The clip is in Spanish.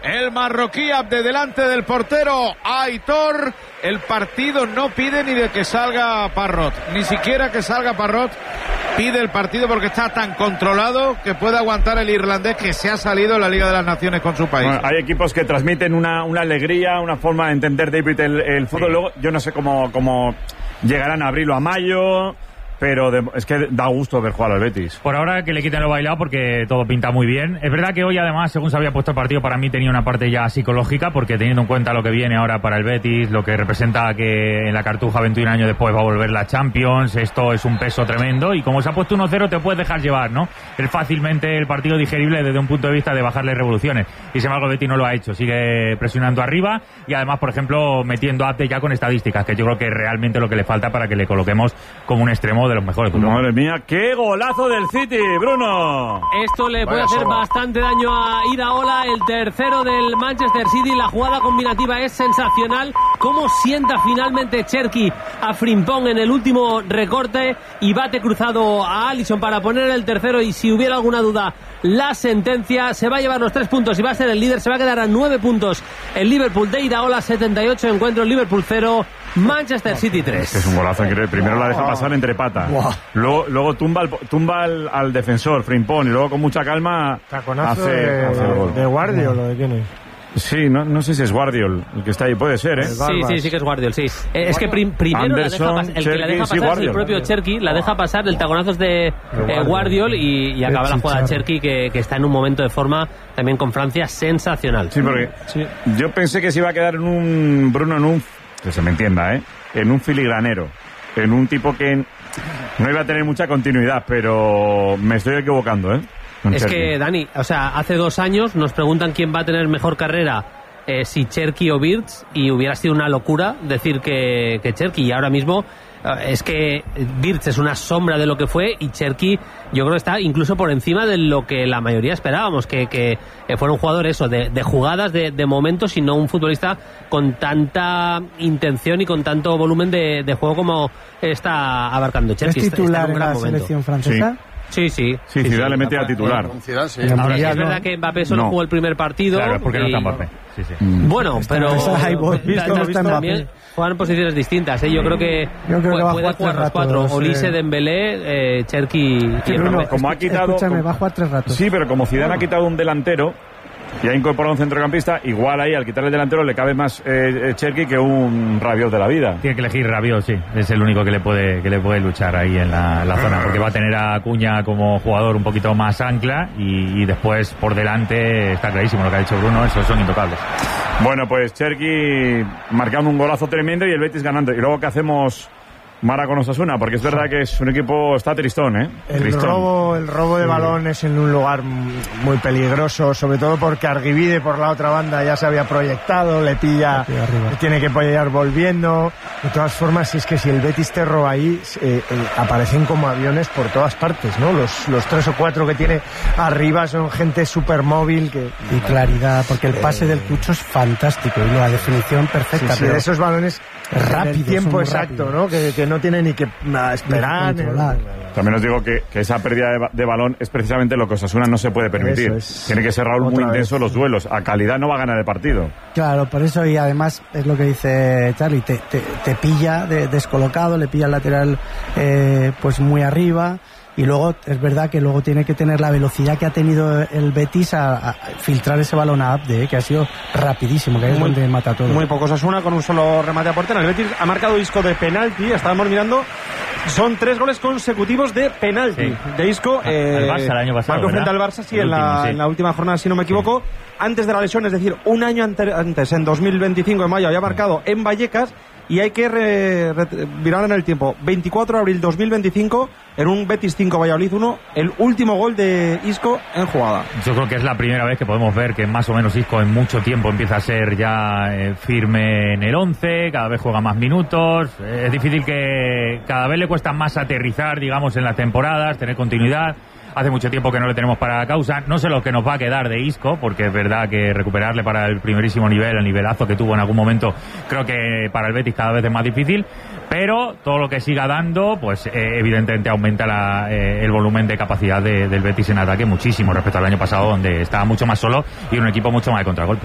el marroquí de delante del portero Aitor. El partido no pide ni de que salga Parrot, ni siquiera que salga Parrot pide el partido, porque está tan controlado que puede aguantar el irlandés, que se ha salido en la Liga de las Naciones con su país. Bueno, hay equipos que transmiten una alegría, una forma de entender, David, el fútbol. Luego, yo no sé cómo llegarán a abril o a mayo, pero es que da gusto ver jugar al Betis. Por ahora que le quiten lo bailado, porque todo pinta muy bien. Es verdad que hoy, además, según se había puesto el partido, para mí tenía una parte ya psicológica, porque teniendo en cuenta lo que viene ahora para el Betis, lo que representa que en la Cartuja 21 años después va a volver la Champions, esto es un peso tremendo, y como se ha puesto 1-0 te puedes dejar llevar, ¿no? Es fácilmente el partido digerible desde un punto de vista de bajarle revoluciones, y sin embargo el Betis no lo ha hecho, sigue presionando arriba, y además, por ejemplo, metiendo a Abde ya con estadísticas, que yo creo que es realmente lo que le falta para que le coloquemos como un extremo de los mejores. Madre mía, qué golazo del City, Bruno. Esto le puede hacer bastante daño a Iraola, el tercero del Manchester City. La jugada combinativa es sensacional. Cómo sienta finalmente Cherki a Frimpong en el último recorte, y bate cruzado a Alisson para poner el tercero, y si hubiera alguna duda, la sentencia. Se va a llevar los 3 puntos y va a ser el líder. Se va a quedar a 9 puntos el Liverpool de Iraola. 78 encuentros, Liverpool 0, Manchester City 3. Es un golazo increíble. Primero la deja pasar entre patas. Luego tumba al defensor, Frimpong, y luego con mucha calma hace el gol. ¿De Guardiol o de quién es? Sí, no sé si es Guardiol el que está ahí, puede ser, ¿eh? Sí que es Guardiol, sí. Es que primero Anderson, el que la deja pasar es el propio Cherki, la deja pasar, el taconazo es de Guardiol, y acaba la jugada Cherki, que está en un momento de forma también con Francia sensacional. Sí, porque yo pensé que se iba a quedar que se me entienda, en un filigranero, en un tipo que no iba a tener mucha continuidad, pero me estoy equivocando, Es que, Dani, o sea, hace 2 años nos preguntan quién va a tener mejor carrera, si Cherki o Wirtz, y hubiera sido una locura decir que Cherki, y ahora mismo es que Wirtz es una sombra de lo que fue, y Cherki yo creo que está incluso por encima de lo que la mayoría esperábamos, que fuera un jugador de jugadas, de momentos, y no un futbolista con tanta intención y con tanto volumen de juego como está abarcando Cherki. ¿Es titular en la selección francesa? Sí. Zidane le mete a titular. Ahora sí, es verdad que Mbappé solo jugó el primer partido. Claro, porque no está Mbappé. Sí. Bueno, pero también juegan en posiciones distintas. Yo creo que puede jugar los 4. Olise, Dembélé, Cherki y Mbappé. Como ha quitado, escúchame, va a jugar 3 ratos. Sí, pero como Zidane ha quitado un delantero y ha incorporado un centrocampista, igual ahí al quitarle el delantero le cabe más Cherki que un Rabiot de la vida. Tiene que elegir Rabiot, sí. Es el único que le puede luchar ahí en la zona, porque va a tener a Acuña como jugador un poquito más ancla, y después por delante está clarísimo lo que ha dicho Bruno, esos son intocables. Bueno, pues Cherki marcando un golazo tremendo y el Betis ganando. Y luego, ¿qué hacemos, Mara, con Osasuna? Porque es verdad que es un equipo, está tristón, El robo de balón es en un lugar muy peligroso, sobre todo porque Arguivide por la otra banda ya se había proyectado, le pilla, tiene que apoyar volviendo. De todas formas, es que si el Betis te roba ahí, aparecen como aviones por todas partes, ¿no? Los 3 o 4 que tiene arriba son gente súper móvil. Y claridad, porque el pase del Cucho es fantástico y la definición perfecta. Sí, de esos balones rápido, el tiempo exacto, ¿no? Que no tiene ni que esperar. También os digo que esa pérdida de balón es precisamente lo que Osasuna no se puede permitir. Tiene que ser, Raúl, muy intenso los duelos. A calidad no va a ganar el partido. Claro, por eso, y además es lo que dice Charlie, te pilla descolocado, le pilla el lateral pues muy arriba. Y luego es verdad que luego tiene que tener la velocidad que ha tenido el Betis a filtrar ese balón a Abde, que ha sido rapidísimo, que es donde mata todo. Muy pocos Osasuna con un solo remate a portería. El Betis ha marcado Isco de penalti, estábamos mirando, son 3 goles consecutivos de penalti de Isco. El Barça el año pasado, marcó frente al Barça, en la última jornada, si no me equivoco. Antes de la lesión, es decir, un año antes, en 2025, en mayo, había marcado en Vallecas. Y hay que virar en el tiempo. 24 de abril 2025, en un Betis 5 Valladolid 1, el último gol de Isco en jugada. Yo creo que es la primera vez que podemos ver que más o menos Isco en mucho tiempo empieza a ser ya firme en el 11, cada vez juega más minutos. Es difícil, que cada vez le cuesta más aterrizar, digamos, en las temporadas, tener continuidad. Hace mucho tiempo que no le tenemos para la causa. No sé lo que nos va a quedar de Isco, porque es verdad que recuperarle para el primerísimo nivel, el nivelazo que tuvo en algún momento, creo que para el Betis cada vez es más difícil. Pero todo lo que siga dando, pues evidentemente aumenta el volumen de capacidad del Betis en ataque muchísimo respecto al año pasado, donde estaba mucho más solo y un equipo mucho más de contragolpe.